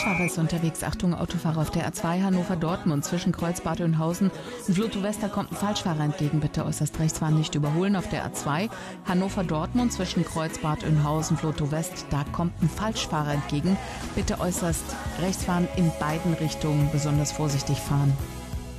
Falschfahrer ist unterwegs. Achtung, Autofahrer auf der A2 Hannover-Dortmund zwischen Kreuzbad Oeynhausen und Vlotho-West. Da kommt ein Falschfahrer entgegen. Bitte äußerst rechts fahren, nicht überholen. Auf der A2 Hannover-Dortmund zwischen Kreuzbad Oeynhausen, Vlotho-West. Da kommt ein Falschfahrer entgegen. Bitte äußerst rechts fahren, in beiden Richtungen besonders vorsichtig fahren.